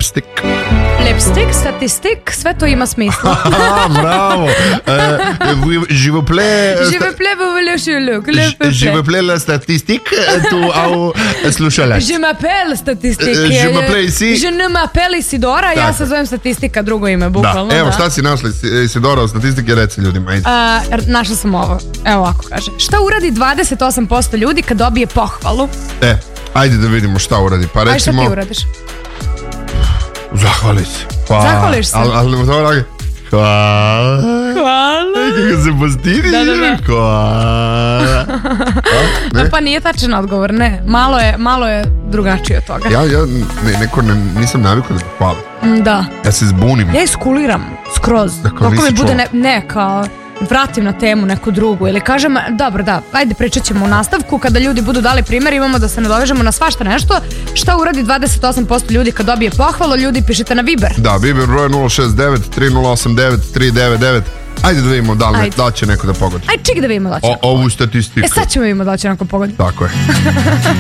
lipstick. Lipstick, statistik, sve to ima smisla. Bravo. Je vous plaît... Je veux plaît, vous voulez je look. Je vous plaît la statistique tu au slušalac. Je m'appelle statistik. Je m'appelle ici. Je ne m'appelle Isidora, ja se zovem statistika, drugo ime, bukvalno. Da, evo šta si našla Isidora od statistike, reci ljudima. Našla sam ovo, evo ovako kaže. Šta uradi 28% ljudi kad dobije pohvalu? Ajde da vidimo šta uradi. Pa recimo... Ajde šta ti uradiš? Zahvali se. Zahvališ se. Ali to radi. Hvala. Kako se postidiš. Da. Hvala. Pa nije tačan odgovor, ne. Malo je drugačije od toga. Ja nisam navikao da ga hvala. Da. Ja se zbunim. Ja iskuliram skroz. Kako mi bude kao vratim na temu neku drugu ili kažem, dobro da, ajde pričat ćemo u nastavku kada ljudi budu dali primjer, imamo da se nadovežemo na svašta nešto. Šta uradi 28% ljudi kad dobije pohvalu? Ljudi pišite na Viber. Da, Viber broj 069 3089 399. Ajde da vidimo da li će neko da pogodi. Ajde ček da vidimo da će neko pogodi. Ovu statistiku. Sad ćemo vidimo da će neko pogodi. Tako je.